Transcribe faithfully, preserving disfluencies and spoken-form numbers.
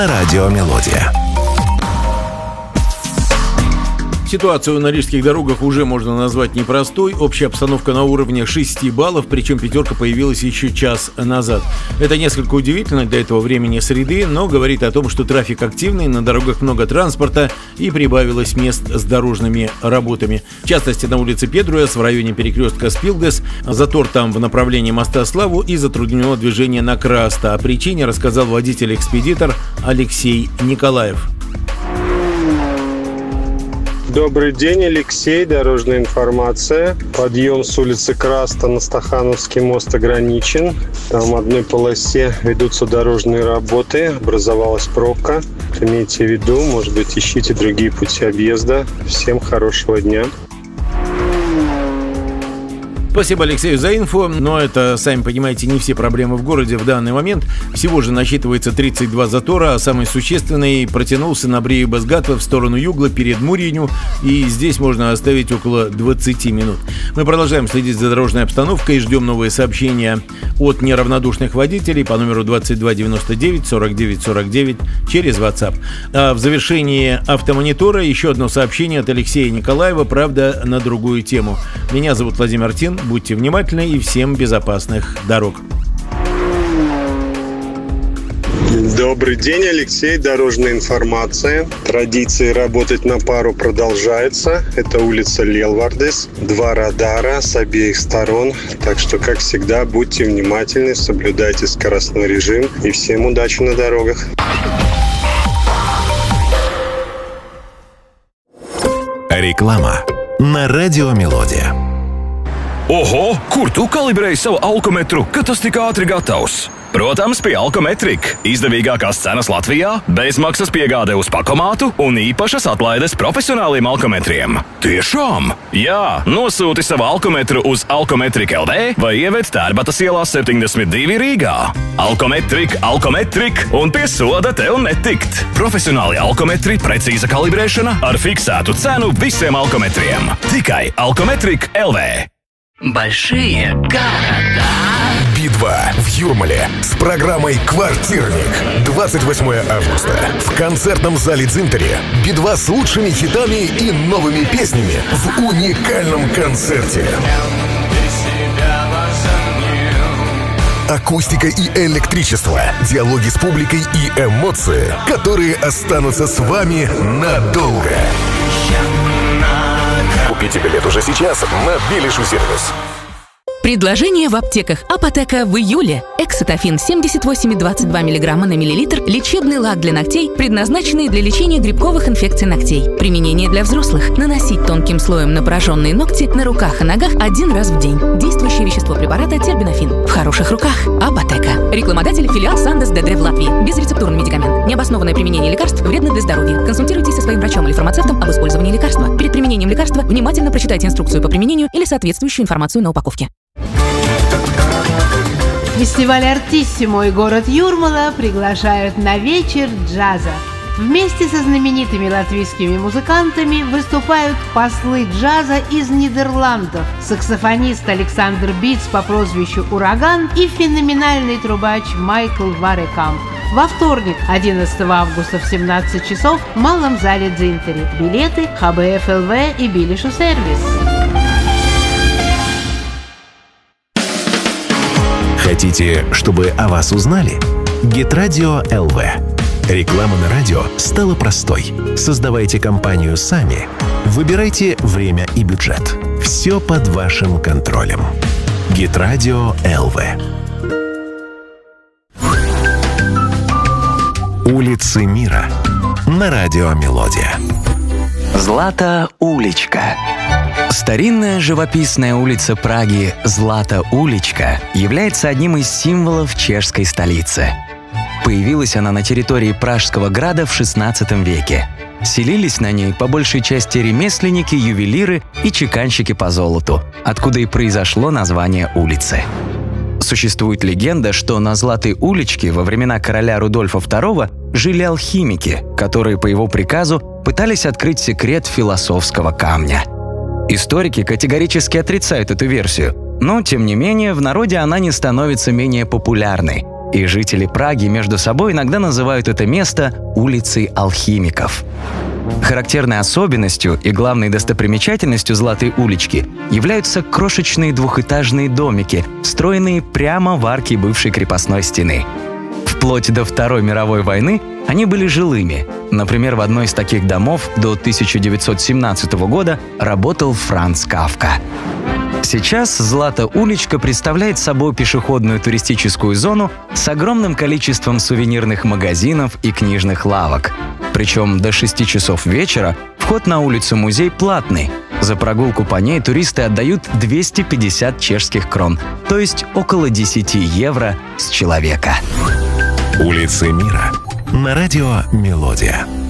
на радио «Мелодия». Ситуацию на рижских дорогах уже можно назвать непростой. Общая обстановка на уровне шести баллов, причем пятерка появилась еще час назад. Это несколько удивительно для этого времени среды, но говорит о том, что трафик активный, на дорогах много транспорта и прибавилось мест с дорожными работами. В частности, на улице Педруэс в районе перекрестка Спилдес затор там в направлении моста Славу и затруднено движение на Краста. О причине рассказал водитель-экспедитор Алексей Николаев. Добрый день, Алексей. Дорожная информация. Подъем с улицы Краста на Стахановский мост ограничен. Там в одной полосе ведутся дорожные работы. Образовалась пробка. Имейте в виду, может быть, ищите другие пути объезда. Всем хорошего дня. Спасибо Алексею за инфо, но это, сами понимаете, не все проблемы в городе в данный момент. Всего же насчитывается тридцать два затора, а самый существенный протянулся на Брею Безгатва в сторону Югла перед Мурьиню, и здесь можно оставить около двадцати минут. Мы продолжаем следить за дорожной обстановкой и ждем новые сообщения от неравнодушных водителей по номеру двадцать два девяносто девять сорок девять сорок девять через WhatsApp. А в завершении автомонитора еще одно сообщение от Алексея Николаева, правда, на другую тему. Меня зовут Владимир Тин. Будьте внимательны и всем безопасных дорог. Добрый день, Алексей. Дорожная информация. Традиции работать на пару продолжается. Это улица Лелвардес. Два радара с обеих сторон. Так что, как всегда, будьте внимательны, соблюдайте скоростной режим. И всем удачи на дорогах. Реклама на радио «Мелодия». Oho, kur tu kalibrēji savu alkometru, kad tas tik ātri gatavs? Protams, pie Alkometrika. Izdevīgākās cenas Latvijā, bezmaksas piegāde uz pakomātu un īpašas atlaides profesionāliem alkometriem. Tiešām? Jā, nosūti savu alkometru uz Alkometrika L V vai ieved Tērbatas ielā septiņdesmit divi Rīgā. Alkometrika, Alkometrika un pie soda tev netikt. Profesionāli alkometri, precīza kalibrēšana ar fiksētu cenu visiem alkometriem. Tikai Alkometrika L V. Большие города. Би два в Юрмале с программой «Квартирник». двадцать восьмого августа. В концертном зале «Дзинтари» Би два с лучшими хитами и новыми песнями в уникальном концерте. Акустика и электричество, диалоги с публикой и эмоции, которые останутся с вами надолго. Купите билет уже сейчас на Билишу сервис. Предложение в аптеках. Апотека в июле. Эксотофин семьдесят восемь и двадцать два миллиграмма на миллилитр. Лечебный лак для ногтей, предназначенный для лечения грибковых инфекций ногтей. Применение для взрослых. Наносить тонким слоем на пораженные ногти на руках и ногах один раз в день. Действующее вещество препарата тербинофин. В хороших руках. Апотека. Рекламодатель филиал Сандес ДД в Латвии. Безрецептурный медикамент. Необоснованное применение лекарств вредно для здоровья. Консультируйтесь со своим врачом или фармацевтом об использовании лекарства. Перед применением лекарства внимательно прочитайте инструкцию по применению или соответствующую информацию на упаковке. Фестиваль «Артиссимо» и город Юрмала приглашают на вечер джаза. Вместе со знаменитыми латвийскими музыкантами выступают послы джаза из Нидерландов, саксофонист Александр Биц по прозвищу «Ураган» и феноменальный трубач Майкл Варекамп. Во вторник, одиннадцатого августа в семнадцать часов в малом зале «Дзинтари». Билеты ха бэ эф эл вэ и Билишу сервис. Хотите, чтобы о вас узнали? Гитрадио эл ви. Реклама на радио стала простой. Создавайте компанию сами. Выбирайте время и бюджет. Все под вашим контролем. Гитрадио эл ви. Улицы мира на радио «Мелодия». Злата уличка. Старинная живописная улица Праги Злата уличка является одним из символов чешской столицы. Появилась она на территории Пражского града в шестнадцатом веке. Селились на ней по большей части ремесленники, ювелиры и чеканщики по золоту, откуда и произошло название улицы. Существует легенда, что на Златой уличке во времена короля Рудольфа второго жили алхимики, которые по его приказу пытались открыть секрет философского камня. Историки категорически отрицают эту версию, но, тем не менее, в народе она не становится менее популярной. И жители Праги между собой иногда называют это место улицей алхимиков. Характерной особенностью и главной достопримечательностью Златой улички являются крошечные двухэтажные домики, встроенные прямо в арки бывшей крепостной стены. Вплоть до Второй мировой войны они были жилыми. Например, в одной из таких домов до тысяча девятьсот семнадцатого года работал Франц Кафка. Сейчас Злата уличка представляет собой пешеходную туристическую зону с огромным количеством сувенирных магазинов и книжных лавок. Причем до шести часов вечера вход на улицу-музей платный. За прогулку по ней туристы отдают двести пятьдесят чешских крон, то есть около десять евро с человека. Улицы мира на радио «Мелодия».